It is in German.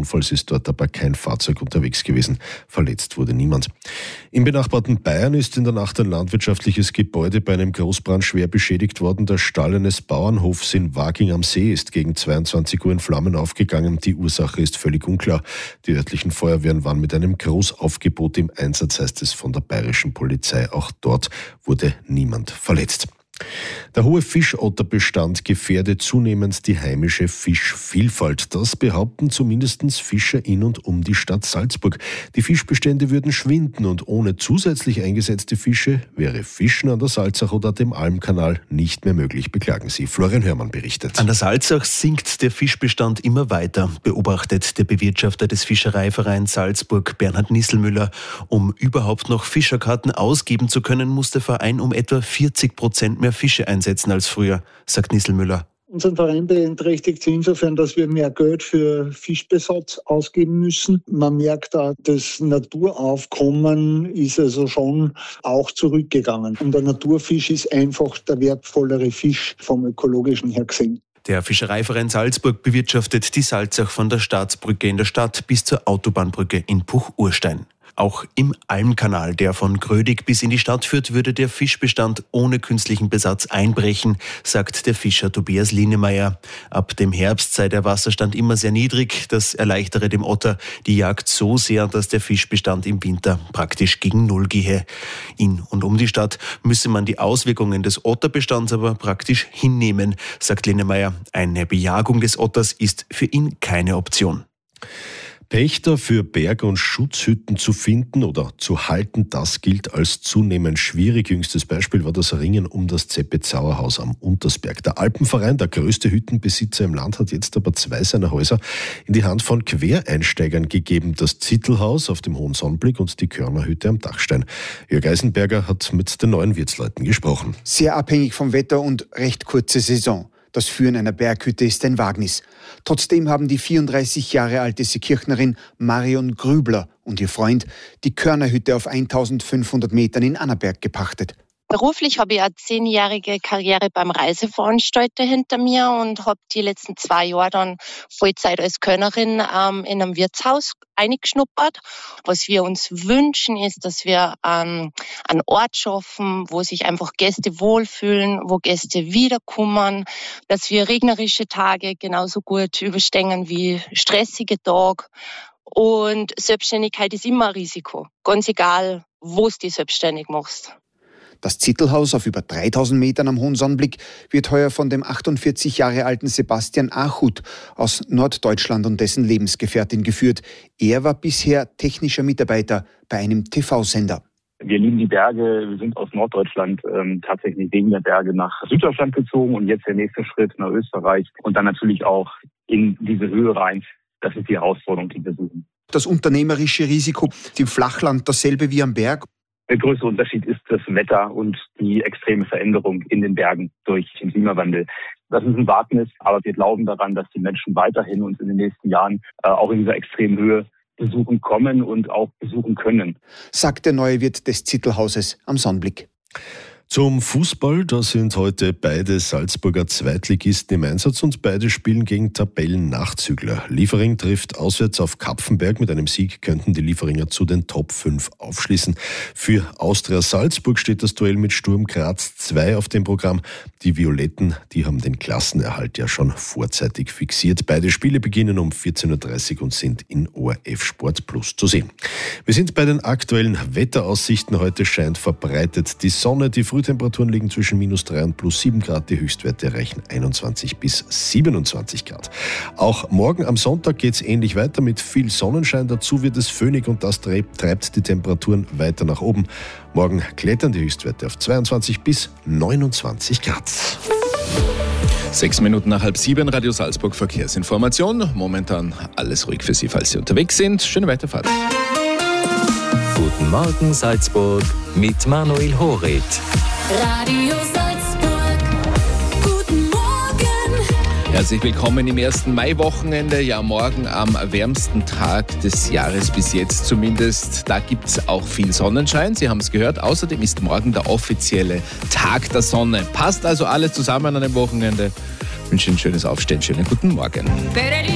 Unfalls ist dort aber kein Fahrzeug unterwegs gewesen. Verletzt wurde niemand. Im benachbarten Bayern ist in der Nacht ein landwirtschaftliches Gebäude bei einem Großbrand schwer beschädigt worden. Der Stall eines Bauernhofs in Waging am See ist gegen 22 Uhr in Flammen aufgegangen. Die Ursache ist völlig unklar. Die örtlichen Feuerwehren waren mit einem Großaufgebot im Einsatz, heißt es von der bayerischen Polizei. Auch dort wurde niemand verletzt. Der hohe Fischotterbestand gefährdet zunehmend die heimische Fischvielfalt. Das behaupten zumindest Fischer in und um die Stadt Salzburg. Die Fischbestände würden schwinden und ohne zusätzlich eingesetzte Fische wäre Fischen an der Salzach oder dem Almkanal nicht mehr möglich, beklagen sie. Florian Hörmann berichtet. An der Salzach sinkt der Fischbestand immer weiter, beobachtet der Bewirtschafter des Fischereivereins Salzburg, Bernhard Nisselmüller. Um überhaupt noch Fischerkarten ausgeben zu können, muss der Verein um etwa 40% mehr Fische einsetzen als früher, sagt Nisselmüller. Unseren Verein beeinträchtigt es insofern, dass wir mehr Geld für Fischbesatz ausgeben müssen. Man merkt auch, das Naturaufkommen ist also schon auch zurückgegangen. Und der Naturfisch ist einfach der wertvollere Fisch vom ökologischen her gesehen. Der Fischereiverein Salzburg bewirtschaftet die Salzach von der Staatsbrücke in der Stadt bis zur Autobahnbrücke in Puch-Urstein. Auch im Almkanal, der von Grödig bis in die Stadt führt, würde der Fischbestand ohne künstlichen Besatz einbrechen, sagt der Fischer Tobias Linemeyer. Ab dem Herbst sei der Wasserstand immer sehr niedrig. Das erleichtere dem Otter die Jagd so sehr, dass der Fischbestand im Winter praktisch gegen Null gehe. In und um die Stadt müsse man die Auswirkungen des Otterbestands aber praktisch hinnehmen, sagt Linemeyer. Eine Bejagung des Otters ist für ihn keine Option. Pächter für Berg- und Schutzhütten zu finden oder zu halten, das gilt als zunehmend schwierig. Jüngstes Beispiel war das Ringen um das Zeppezauerhaus am Untersberg. Der Alpenverein, der größte Hüttenbesitzer im Land, hat jetzt aber 2 seiner Häuser in die Hand von Quereinsteigern gegeben. Das Zittelhaus auf dem Hohen Sonnenblick und die Körnerhütte am Dachstein. Jörg Eisenberger hat mit den neuen Wirtsleuten gesprochen. Sehr abhängig vom Wetter und recht kurze Saison. Das Führen einer Berghütte ist ein Wagnis. Trotzdem haben die 34 Jahre alte Seekirchnerin Marion Grübler und ihr Freund die Körnerhütte auf 1500 Metern in Annaberg gepachtet. Beruflich habe ich eine 10-jährige Karriere beim Reiseveranstalter hinter mir und habe die letzten 2 Jahre dann Vollzeit als Kellnerin in einem Wirtshaus eingeschnuppert. Was wir uns wünschen, ist, dass wir einen Ort schaffen, wo sich einfach Gäste wohlfühlen, wo Gäste wiederkommen, dass wir regnerische Tage genauso gut überstehen wie stressige Tage. Und Selbstständigkeit ist immer ein Risiko, ganz egal, wo du dich selbstständig machst. Das Zittelhaus auf über 3000 Metern am Hohen Sonnenblick wird heuer von dem 48 Jahre alten Sebastian Achut aus Norddeutschland und dessen Lebensgefährtin geführt. Er war bisher technischer Mitarbeiter bei einem TV-Sender. Wir lieben die Berge, wir sind aus Norddeutschland tatsächlich wegen der Berge nach Süddeutschland gezogen und jetzt der nächste Schritt nach Österreich und dann natürlich auch in diese Höhe rein. Das ist die Herausforderung, die wir suchen. Das unternehmerische Risiko im Flachland dasselbe wie am Berg? Der größte Unterschied ist das Wetter und die extreme Veränderung in den Bergen durch den Klimawandel. Das ist ein Wagnis, aber wir glauben daran, dass die Menschen weiterhin uns in den nächsten Jahren auch in dieser extremen Höhe besuchen kommen und auch besuchen können, sagt der neue Wirt des Zittelhauses am Sonnenblick. Zum Fußball, da sind heute beide Salzburger Zweitligisten im Einsatz und beide spielen gegen Tabellennachzügler. Liefering trifft auswärts auf Kapfenberg. Mit einem Sieg könnten die Lieferinger zu den Top 5 aufschließen. Für Austria Salzburg steht das Duell mit Sturm Graz 2 auf dem Programm. Die Violetten, die haben den Klassenerhalt ja schon vorzeitig fixiert. Beide Spiele beginnen um 14.30 Uhr und sind in ORF Sport Plus zu sehen. Wir sind bei den aktuellen Wetteraussichten. Heute scheint verbreitet die Sonne. Die Frühtemperaturen liegen zwischen -3 und +7 Grad. Die Höchstwerte erreichen 21 bis 27 Grad. Auch morgen am Sonntag geht es ähnlich weiter mit viel Sonnenschein. Dazu wird es föhnig und das treibt die Temperaturen weiter nach oben. Morgen klettern die Höchstwerte auf 22 bis 29 Grad. 6 Minuten nach 6:30, Radio Salzburg Verkehrsinformation. Momentan alles ruhig für Sie, falls Sie unterwegs sind. Schöne Weiterfahrt. Guten Morgen Salzburg mit Manuel Horit. Radio Salzburg, guten Morgen. Herzlich willkommen im ersten Maiwochenende. Ja, morgen am wärmsten Tag des Jahres bis jetzt zumindest. Da gibt es auch viel Sonnenschein. Sie haben es gehört. Außerdem ist morgen der offizielle Tag der Sonne. Passt also alles zusammen an dem Wochenende. Ich wünsche Ihnen ein schönes Aufstehen, schönen guten Morgen.